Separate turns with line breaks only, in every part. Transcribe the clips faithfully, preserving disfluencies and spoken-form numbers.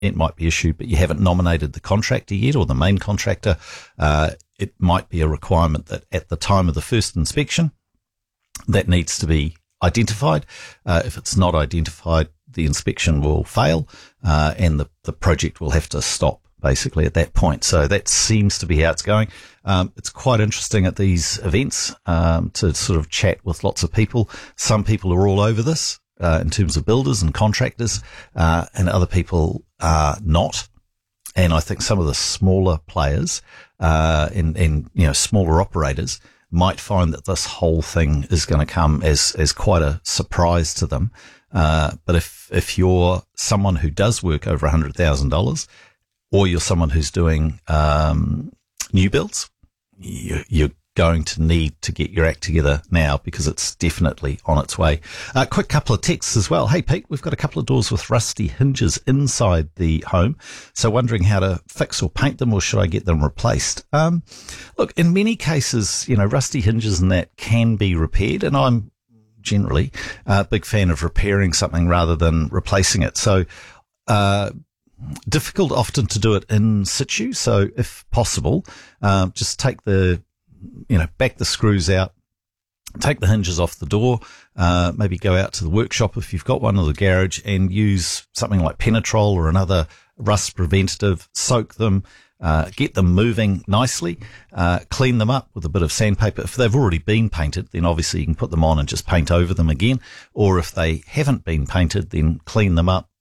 it might be issued, but you haven't nominated the contractor yet or the main contractor, uh, it might be a requirement that at the time of the first inspection, that needs to be identified. Uh, if it's not identified, the inspection will fail, uh, and the, the project will have to stop basically at that point. So that seems to be how it's going. Um, it's quite interesting at these events, um, to sort of chat with lots of people. Some people are all over this, uh, in terms of builders and contractors, uh, and other people are not. And I think some of the smaller players, uh, and, and, you know, smaller operators might find that this whole thing is going to come as, as quite a surprise to them. Uh, but if, if you're someone who does work over a hundred thousand dollars, or you're someone who's doing, um, new builds, you, you're going to need to get your act together now because it's definitely on its way. A uh, quick couple of texts as well. Hey, Pete, we've got a couple of doors with rusty hinges inside the home. So wondering how to fix or paint them, or should I get them replaced? Um, look, in many cases, you know, rusty hinges and that can be repaired, and I'm generally a big fan of repairing something rather than replacing it. So, uh, difficult often to do it in situ. So if possible, um, just take the, you know, back the screws out, take the hinges off the door, uh, maybe go out to the workshop if you've got one, or the garage, and use something like Penetrol or another rust preventative, soak them, uh, get them moving nicely, uh, clean them up with a bit of sandpaper. If they've already been painted, then obviously you can put them on and just paint over them again. Or if they haven't been painted, then clean them up.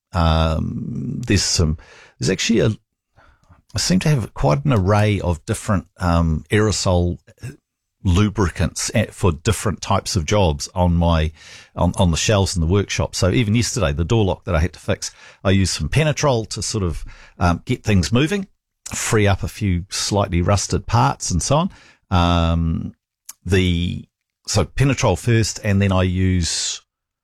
Um, there's some, there's actually a, I seem to have quite an array of different, um, aerosol lubricants for different types of jobs on my, on, on the shelves in the workshop. So even yesterday, the door lock that I had to fix, I used some Penetrol to sort of, um, get things moving, free up a few slightly rusted parts and so on. Um, the, so Penetrol first, and then I use,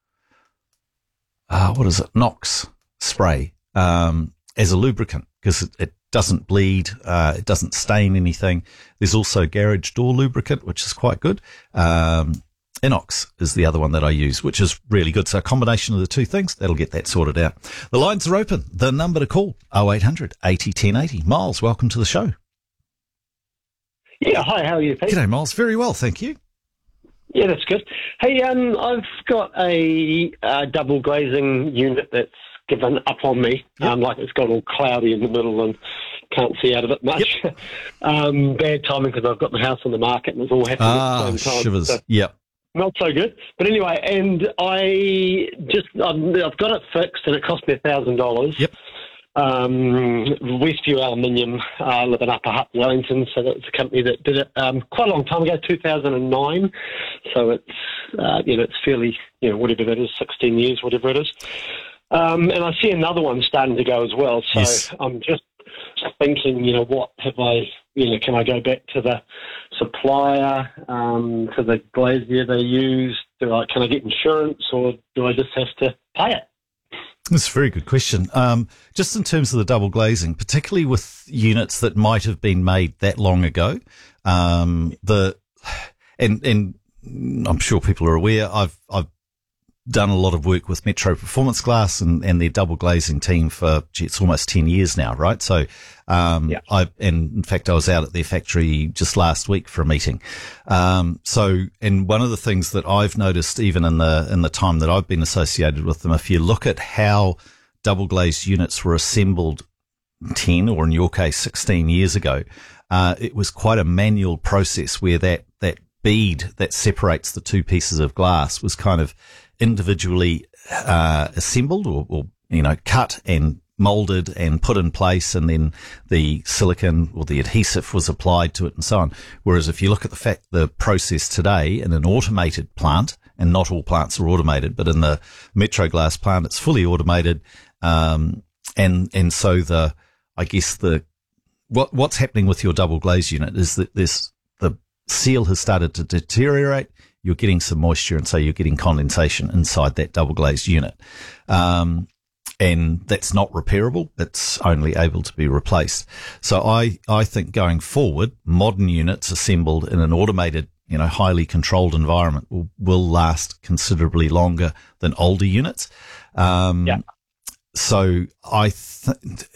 uh, what is it? Nox spray, um, as a lubricant, because it, it doesn't bleed, uh, it doesn't stain anything. There's also garage door lubricant, which is quite good. Um, Inox is the other one that I use, which is really good. So a combination of the two things, that'll get that sorted out. The lines are open. The number to call, oh eight hundred eighty ten eighty. Miles, welcome to the show.
Yeah, hi, how are you, Pete?
G'day, Miles. Very well, thank you.
Yeah, that's good. Hey, um, I've got a, uh double glazing unit that's given up on me. Yep. Um, like it's got all cloudy in the middle and can't see out of it much. Yep. um, bad timing because I've got the house on the market and it's all happening
ah,
at the same time.
Shivers.
So
yep.
Not so good. But anyway, and I just, I've, I've got it fixed and it cost me a thousand dollars.
Yep.
Um, Westview Aluminium, uh, live in Upper Hutt, Wellington, so that's a company that did it um, quite a long time ago, two thousand nine. So it's, uh, you know, it's fairly, you know, whatever that is, sixteen years, whatever it is. Um, and I see another one starting to go as well. So
yes.
I'm just thinking, you know, what have I, you know, can I go back to the supplier, um, to the glazier they use? Do I, can I get insurance, or do I just have to pay it?
That's a very good question. Um, just in terms of the double glazing, particularly with units that might have been made that long ago, um, the, and, and I'm sure people are aware, I've, I've done a lot of work with Metro Performance Glass and, and their double glazing team for, gee, it's almost ten years now, right? So, um, yeah. I, and in fact, I was out at their factory just last week for a meeting. Um, so, and one of the things that I've noticed even in the, in the time that I've been associated with them, if you look at how double glazed units were assembled ten, or in your case, sixteen years ago, uh, it was quite a manual process where that, that bead that separates the two pieces of glass was kind of individually uh, assembled or, or, you know, cut and molded and put in place, and then the silicone or the adhesive was applied to it and so on. Whereas if you look at the fact, the process today in an automated plant, and not all plants are automated, but in the Metro Glass plant, it's fully automated. Um, and, and so the, I guess the, what, what's happening with your double glaze unit is that this, the seal has started to deteriorate. You're getting some moisture, and so you're getting condensation inside that double glazed unit. Um, and that's not repairable. It's only able to be replaced. So I, I think going forward, modern units assembled in an automated, you know, highly controlled environment will, will last considerably longer than older units. Um,
yeah.
so I th-